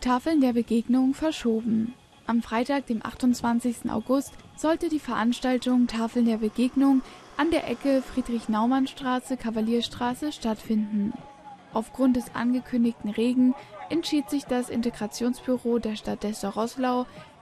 Tafeln der Begegnung verschoben. Am Freitag, dem 28. August, sollte die Veranstaltung Tafeln der Begegnung an der Ecke Friedrich-Naumann-Straße/Kavalierstraße stattfinden. Aufgrund des angekündigten Regen entschied sich das Integrationsbüro der Stadt Dessau-Roßlau,